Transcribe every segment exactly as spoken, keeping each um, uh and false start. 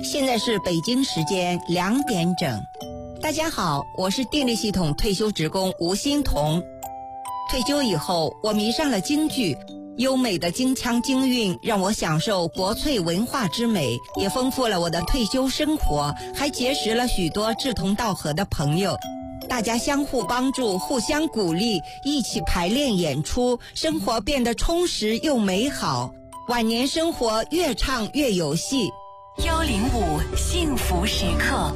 现在是北京时间两点整。大家好，我是电力系统退休职工吴欣彤。退休以后，我迷上了京剧，优美的京腔京韵让我享受国粹文化之美，也丰富了我的退休生活，还结识了许多志同道合的朋友。大家相互帮助，互相鼓励，一起排练演出，生活变得充实又美好。晚年生活越唱越有戏。 幺零五幸福时刻，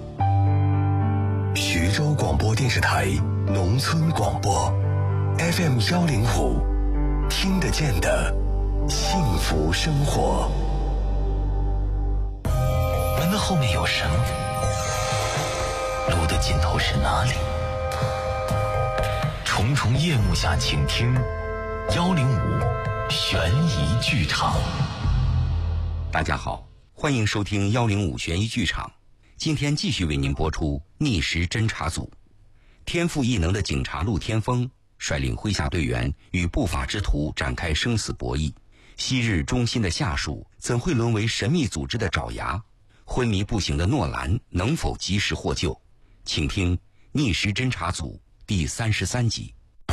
徐州广播电视台农村广播 F M 幺零五，听得见的幸福生活。 门的后面有什么？路的尽头是哪里？重重夜幕下，请听幺零五悬疑剧场。 大家好，欢迎收听幺零五悬疑剧场。今天继续为您播出逆时侦查组。天赋异能的警察陆天锋率领麾下队员与不法之徒展开生死博弈。昔日忠心的下属怎会沦为神秘组织的爪牙？昏迷不醒的诺兰能否及时获救？请听逆时侦查组第三十三集。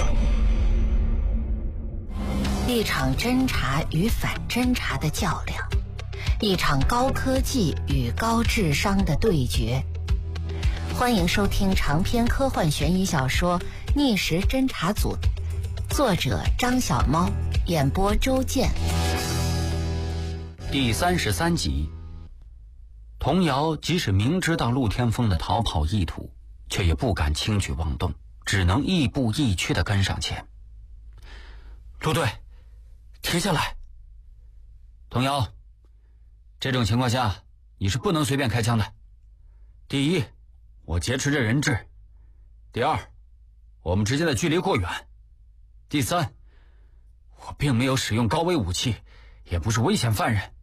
一场侦查与反侦查的较量，一场高科技与高智商的对决。欢迎收听长篇科幻悬疑小说《逆时侦查组》，作者张小猫，演播周健。 第三十三集。童瑶即使明知道陆天锋的逃跑意图，却也不敢轻举妄动，只能亦步亦趋地跟上前。陆队，停下来！童瑶，这种情况下你是不能随便开枪的。第一，我劫持着人质；第二，我们之间的距离过远；第三，我并没有使用高危武器，也不是危险犯人。